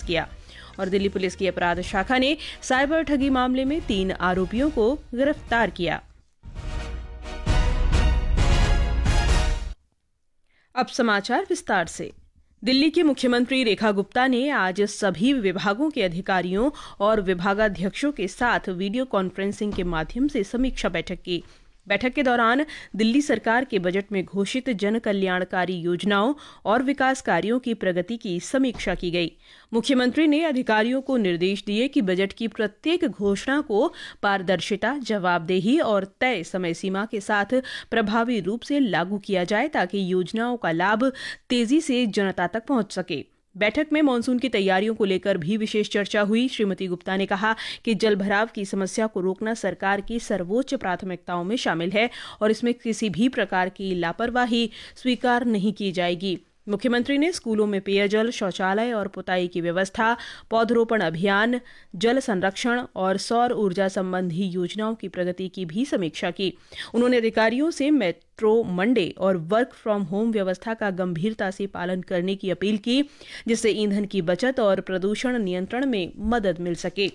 किया। और दिल्ली पुलिस की अपराध शाखा ने साइबर ठगी मामले में 3 आरोपियों को गिरफ्तार किया। अब समाचार विस्तार से। दिल्ली की मुख्यमंत्री रेखा गुप्ता ने आज सभी विभागों के अधिकारियों और विभागाध्यक्षों के साथ वीडियो कॉन्फ्रेंसिंग के माध्यम से समीक्षा बैठक की। बैठक के दौरान दिल्ली सरकार के बजट में घोषित जन कल्याणकारी योजनाओं और विकास कार्यों की प्रगति की समीक्षा की गई। मुख्यमंत्री ने अधिकारियों को निर्देश दिए कि बजट की प्रत्येक घोषणा को पारदर्शिता, जवाबदेही और तय समय सीमा के साथ प्रभावी रूप से लागू किया जाए ताकि योजनाओं का लाभ तेजी से जनता तक पहुंच सके। बैठक में मानसून की तैयारियों को लेकर भी विशेष चर्चा हुई। श्रीमती गुप्ता ने कहा कि जलभराव की समस्या को रोकना सरकार की सर्वोच्च प्राथमिकताओं में शामिल है और इसमें किसी भी प्रकार की लापरवाही स्वीकार नहीं की जाएगी। मुख्यमंत्री ने स्कूलों में पेयजल, शौचालय और पुताई की व्यवस्था, पौधरोपण अभियान, जल संरक्षण और सौर ऊर्जा संबंधी योजनाओं की प्रगति की भी समीक्षा की। उन्होंने अधिकारियों से मेट्रो मंडे और वर्क फ्रॉम होम व्यवस्था का गंभीरता से पालन करने की अपील की, जिससे ईंधन की बचत और प्रदूषण नियंत्रण में मदद मिल सके।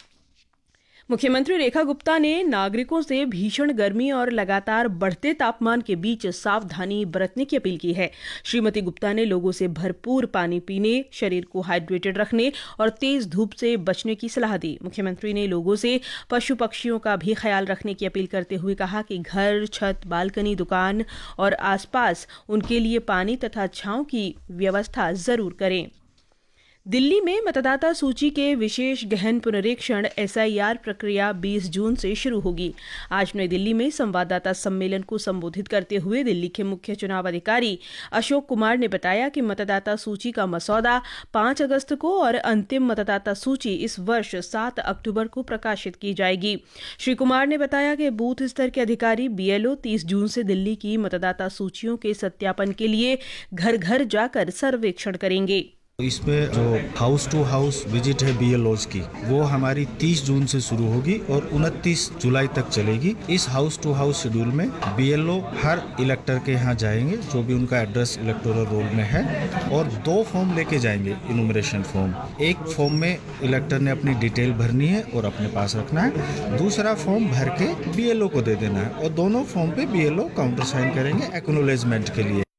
मुख्यमंत्री रेखा गुप्ता ने नागरिकों से भीषण गर्मी और लगातार बढ़ते तापमान के बीच सावधानी बरतने की अपील की है। श्रीमती गुप्ता ने लोगों से भरपूर पानी पीने, शरीर को हाइड्रेटेड रखने और तेज धूप से बचने की सलाह दी। मुख्यमंत्री ने लोगों से पशु पक्षियों का भी ख्याल रखने की अपील करते हुए कहा कि घर, छत, बालकनी, दुकान और आसपास उनके लिए पानी तथा छांव की व्यवस्था जरूर करें। दिल्ली में मतदाता सूची के विशेष गहन पुनरीक्षण SIR प्रक्रिया 20 जून से शुरू होगी। आज नई दिल्ली में संवाददाता सम्मेलन को संबोधित करते हुए दिल्ली के मुख्य चुनाव अधिकारी अशोक कुमार ने बताया कि मतदाता सूची का मसौदा 5 अगस्त को और अंतिम मतदाता सूची इस वर्ष 7 अक्टूबर को प्रकाशित की जाएगी। श्री कुमार ने बताया कि बूथ स्तर के अधिकारी BLO 30 जून से दिल्ली की मतदाता सूचियों के सत्यापन के लिए घर घर जाकर सर्वेक्षण करेंगे। इसमें जो हाउस टू हाउस विजिट है BLOs की, वो हमारी 30 जून से शुरू होगी और 29 जुलाई तक चलेगी। इस हाउस टू हाउस शेड्यूल में BLO हर इलेक्टर के यहाँ जाएंगे जो भी उनका एड्रेस इलेक्टोरल रोल में है, और 2 फॉर्म लेके जाएंगे इनुमरेशन फॉर्म। एक फॉर्म में इलेक्टर ने अपनी डिटेल भरनी है और अपने पास रखना है, दूसरा फॉर्म भर के BLO को दे देना है, और दोनों फॉर्म पे BLO काउंटर साइन करेंगे एक्नॉलेजमेंट के लिए।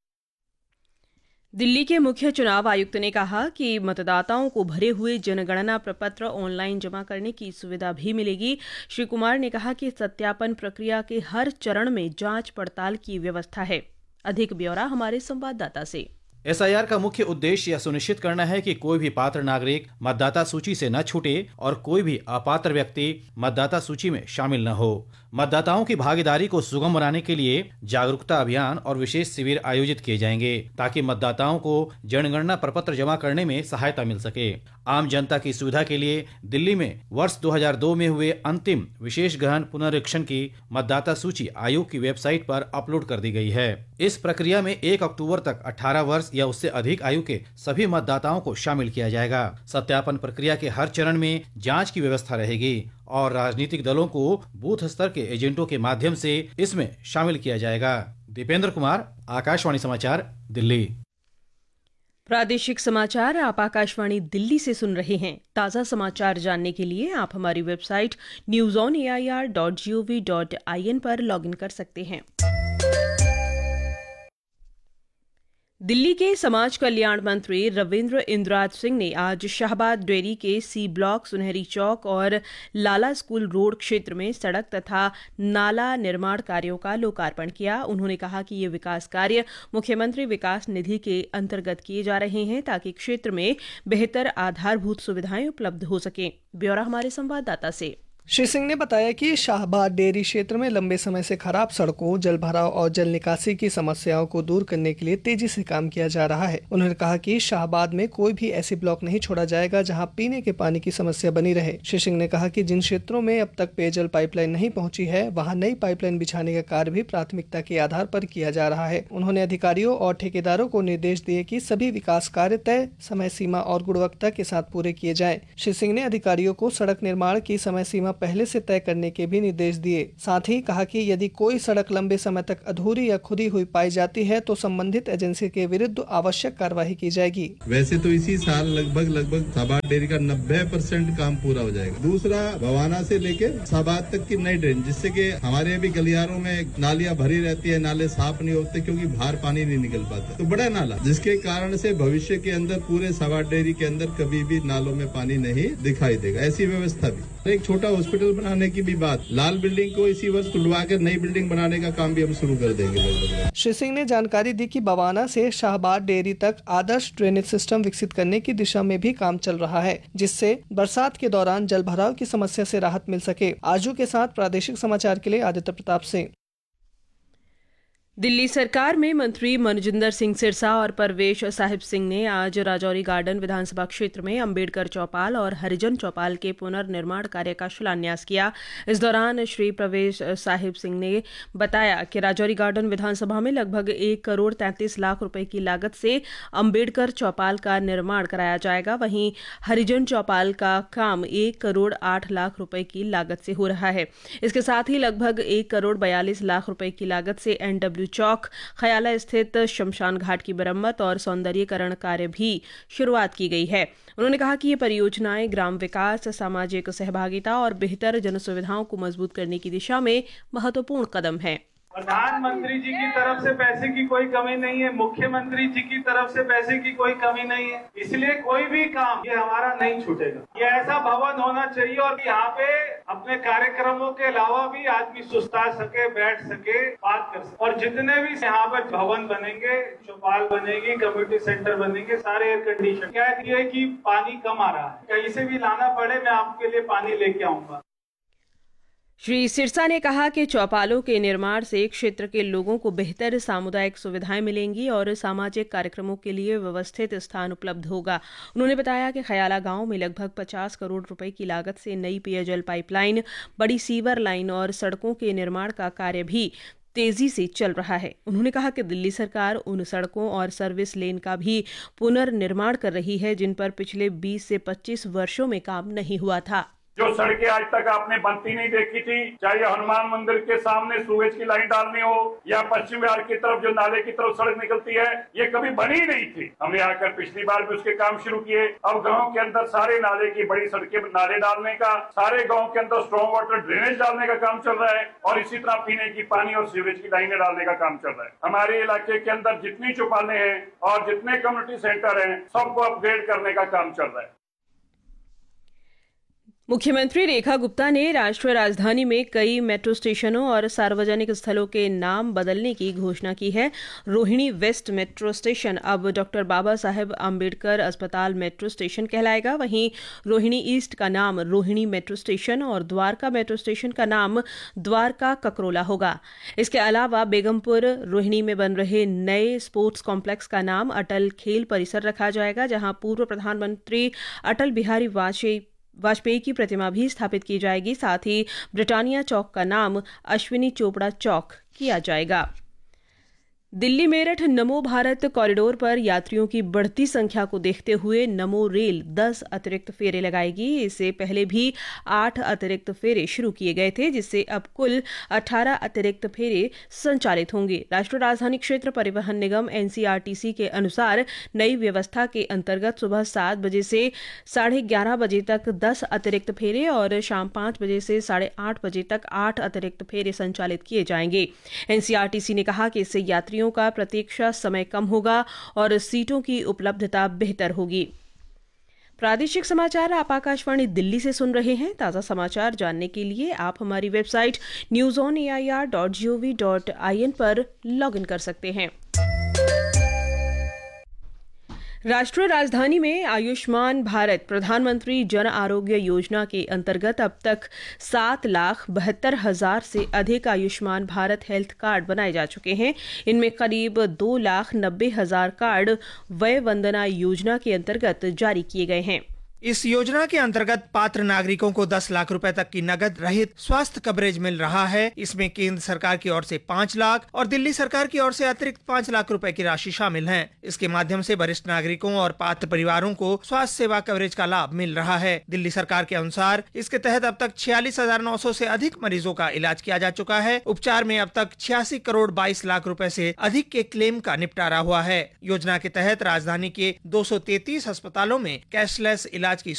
दिल्ली के मुख्य चुनाव आयुक्त ने कहा कि मतदाताओं को भरे हुए जनगणना प्रपत्र ऑनलाइन जमा करने की सुविधा भी मिलेगी। श्री कुमार ने कहा कि सत्यापन प्रक्रिया के हर चरण में जांच पड़ताल की व्यवस्था है। अधिक ब्यौरा हमारे संवाददाता से। SIR का मुख्य उद्देश्य यह सुनिश्चित करना है कि कोई भी पात्र नागरिक मतदाता सूची से न छूटे और कोई भी अपात्र व्यक्ति मतदाता सूची में शामिल न हो। मतदाताओं की भागीदारी को सुगम बनाने के लिए जागरूकता अभियान और विशेष शिविर आयोजित किए जाएंगे ताकि मतदाताओं को जनगणना प्रपत्र जमा करने में सहायता मिल सके। आम जनता की सुविधा के लिए दिल्ली में वर्ष 2002 में हुए अंतिम विशेष गहन पुनरीक्षण की मतदाता सूची आयोग की वेबसाइट पर अपलोड कर दी गई है। इस प्रक्रिया में 1 अक्टूबर तक 18 वर्ष या उससे अधिक आयु के सभी मतदाताओं को शामिल किया जाएगा। सत्यापन प्रक्रिया के हर चरण में जांच की व्यवस्था रहेगी और राजनीतिक दलों को बूथ स्तर के एजेंटों के माध्यम से इसमें शामिल किया जाएगा। दीपेंद्र कुमार, आकाशवाणी समाचार, दिल्ली। प्रादेशिक समाचार आप आकाशवाणी दिल्ली से सुन रहे हैं। ताज़ा समाचार जानने के लिए आप हमारी वेबसाइट newsonair.gov.in पर लॉगिन कर सकते हैं। दिल्ली के समाज कल्याण मंत्री रविंद्र इंद्राज सिंह ने आज शाहबाद डेयरी के C ब्लॉक, सुनहरी चौक और लाला स्कूल रोड क्षेत्र में सड़क तथा नाला निर्माण कार्यों का लोकार्पण किया। उन्होंने कहा कि ये विकास कार्य मुख्यमंत्री विकास निधि के अंतर्गत किए जा रहे हैं ताकि क्षेत्र में बेहतर आधारभूत सुविधाएं उपलब्ध हो सकें। ब्यौरा हमारे संवाददाता से। श्री सिंह ने बताया कि शाहबाद डेयरी क्षेत्र में लंबे समय से खराब सड़कों, जल भराव और जल निकासी की समस्याओं को दूर करने के लिए तेजी से काम किया जा रहा है। उन्होंने कहा कि शाहबाद में कोई भी ऐसी ब्लॉक नहीं छोड़ा जाएगा जहां पीने के पानी की समस्या बनी रहे। श्री सिंह ने कहा कि जिन क्षेत्रों में अब तक पेयजल पाइपलाइन नहीं पहुंची है, वहां नई पाइपलाइन बिछाने का कार्य भी प्राथमिकता के आधार पर किया जा रहा है। उन्होंने अधिकारियों और ठेकेदारों को निर्देश दिए कि सभी विकास कार्य तय समय सीमा और गुणवत्ता के साथ पूरे किए जाए। श्री सिंह ने अधिकारियों को सड़क निर्माण की समय सीमा सीमा पहले से तय करने के भी निर्देश दिए। साथ ही कहा कि यदि कोई सड़क लंबे समय तक अधूरी या खुदी हुई पाई जाती है तो संबंधित एजेंसी के विरुद्ध आवश्यक कार्रवाई की जाएगी। वैसे तो इसी साल लगभग साबाद डेयरी का 90% काम पूरा हो जाएगा। दूसरा, भवाना से लेके साबाद तक की नई ड्रेन, जिससे कि हमारे भी गलियारों में नालियां भरी रहती है, नाले साफ नहीं होते क्योंकि बाहर पानी नहीं निकल पाता। तो बड़ा नाला, जिसके कारण से भविष्य के अंदर पूरे साबाद डेयरी के अंदर कभी भी नालों में पानी नहीं दिखाई देगा। ऐसी व्यवस्था भी। एक छोटा हॉस्पिटल बनाने की भी बात, लाल बिल्डिंग को इसी वर्ष तुड़वा कर नई बिल्डिंग बनाने का काम भी हम शुरू कर देंगे। श्री सिंह ने जानकारी दी कि बवाना से शाहबाद डेयरी तक आदर्श ड्रेनेज सिस्टम विकसित करने की दिशा में भी काम चल रहा है, जिससे बरसात के दौरान जल भराव की समस्या से राहत मिल सके। आजू के साथ प्रादेशिक समाचार के लिए आदित्य प्रताप सिंह। दिल्ली सरकार में मंत्री मनजिंदर सिंह सिरसा और परवेश साहिब सिंह ने आज राजौरी गार्डन विधानसभा क्षेत्र में अंबेडकर चौपाल और हरिजन चौपाल के पुनर्निर्माण कार्य का शिलान्यास किया। इस दौरान श्री परवेश साहिब सिंह ने बताया कि राजौरी गार्डन विधानसभा में लगभग 1 करोड़ 33 लाख रुपए की लागत से अंबेडकर चौपाल का निर्माण कराया जाएगा। वहीं हरिजन चौपाल का काम 1 करोड़ 8 लाख रुपए की लागत से हो रहा है। इसके साथ ही लगभग 1 करोड़ 42 लाख रुपए की लागत से NW चौक खयाला स्थित शमशान घाट की मरम्मत और सौंदर्यीकरण कार्य भी शुरुआत की गई है। उन्होंने कहा कि ये परियोजनाएं ग्राम विकास, सामाजिक सहभागिता और बेहतर जन सुविधाओं को मजबूत करने की दिशा में महत्वपूर्ण कदम है। प्रधानमंत्री जी की तरफ से पैसे की कोई कमी नहीं है, मुख्यमंत्री जी की तरफ से पैसे की कोई कमी नहीं है, इसलिए कोई भी काम ये हमारा नहीं छूटेगा। ये ऐसा भवन होना चाहिए और यहाँ पे अपने कार्यक्रमों के अलावा भी आदमी सुस्ता सके, बैठ सके, बात कर सके। और जितने भी यहाँ पर भवन बनेंगे, चौपाल बनेगी, कम्युनिटी सेंटर बनेंगे, सारे एयर कंडीशन। क्या है कि पानी कम आ रहा है, कहीं से भी लाना पड़े मैं आपके लिए पानी लेके आऊंगा। श्री सिरसा ने कहा कि चौपालों के निर्माण से क्षेत्र के लोगों को बेहतर सामुदायिक सुविधाएं मिलेंगी और सामाजिक कार्यक्रमों के लिए व्यवस्थित स्थान उपलब्ध होगा। उन्होंने बताया कि खयाला गांव में लगभग 50 करोड़ रुपए की लागत से नई पेयजल पाइपलाइन, बड़ी सीवर लाइन और सड़कों के निर्माण का कार्य भी तेजी से चल रहा है। उन्होंने कहा कि दिल्ली सरकार उन सड़कों और सर्विस लेन का भी पुनर्निर्माण कर रही है जिन पर पिछले 20 से 25 वर्षों में काम नहीं हुआ था। जो सड़कें आज तक आपने बनती नहीं देखी थी, चाहे हनुमान मंदिर के सामने सूरज की लाइन डालनी हो या पश्चिम बिहार की तरफ जो नाले की तरफ सड़क निकलती है, ये कभी बनी नहीं थी। हमने आकर पिछली बार भी उसके काम शुरू किए। अब गांव के अंदर सारे नाले की बड़ी सड़कें नाले डालने का, सारे गांव के अंदर स्ट्रॉन्ग वाटर ड्रेनेज डालने का काम चल रहा है और इसी तरह पीने की पानी और सीवरेज की लाइनें डालने का काम चल रहा है। हमारे इलाके के अंदर जितनी चौपालें हैं और जितने कम्युनिटी सेंटर हैं, सबको अपग्रेड करने का काम चल रहा है। मुख्यमंत्री रेखा गुप्ता ने राष्ट्रीय राजधानी में कई मेट्रो स्टेशनों और सार्वजनिक स्थलों के नाम बदलने की घोषणा की है। रोहिणी वेस्ट मेट्रो स्टेशन अब डॉक्टर बाबा साहेब आम्बेडकर अस्पताल मेट्रो स्टेशन कहलाएगा। वहीं रोहिणी ईस्ट का नाम रोहिणी मेट्रो स्टेशन और द्वारका मेट्रो स्टेशन का नाम द्वारका ककरोला होगा। इसके अलावा बेगमपुर रोहिणी में बन रहे नए स्पोर्ट्स कॉम्प्लेक्स का नाम अटल खेल परिसर रखा जाएगा, जहां पूर्व प्रधानमंत्री अटल बिहारी वाजपेयी की प्रतिमा भी स्थापित की जाएगी। साथ ही ब्रिटानिया चौक का नाम अश्विनी चोपड़ा चौक किया जाएगा। दिल्ली मेरठ नमो भारत कॉरिडोर पर यात्रियों की बढ़ती संख्या को देखते हुए नमो रेल 10 अतिरिक्त फेरे लगाएगी। इससे पहले भी 8 अतिरिक्त फेरे शुरू किए गए थे, जिससे अब कुल 18 अतिरिक्त फेरे संचालित होंगे। राष्ट्रीय राजधानी क्षेत्र परिवहन निगम NCRTC के अनुसार नई व्यवस्था के अंतर्गत सुबह 7 बजे से 11:30 बजे तक 10 अतिरिक्त फेरे और शाम 5 बजे से 8:30 बजे तक 8 अतिरिक्त फेरे संचालित किए जाएंगे। NCRTC ने कहा कि इससे यात्रियों का प्रतीक्षा समय कम होगा और सीटों की उपलब्धता बेहतर होगी। प्रादेशिक समाचार आप आकाशवाणी दिल्ली से सुन रहे हैं। ताज़ा समाचार जानने के लिए आप हमारी वेबसाइट newsonair.gov.in पर लॉगिन कर सकते हैं। राष्ट्रीय राजधानी में आयुष्मान भारत प्रधानमंत्री जन आरोग्य योजना के अंतर्गत अब तक 7,72,000 से अधिक आयुष्मान भारत हेल्थ कार्ड बनाए जा चुके हैं। इनमें करीब 2,90,000 कार्ड वय वंदना योजना के अंतर्गत जारी किए गए हैं। इस योजना के अंतर्गत पात्र नागरिकों को 10 लाख रुपए तक की नगद रहित स्वास्थ्य कवरेज मिल रहा है। इसमें केंद्र सरकार की ओर से 5 लाख और दिल्ली सरकार की ओर से अतिरिक्त 5 लाख रुपए की राशि शामिल है। इसके माध्यम से वरिष्ठ नागरिकों और पात्र परिवारों को स्वास्थ्य सेवा कवरेज का लाभ मिल रहा है। दिल्ली सरकार के अनुसार इसके तहत अब तक 46,900 से अधिक मरीजों का इलाज किया जा चुका है। उपचार में अब तक 86 करोड़ 22 लाख रुपए से अधिक के क्लेम का निपटारा हुआ है। योजना के तहत राजधानी के 233 अस्पतालों में कैशलेस इलाज की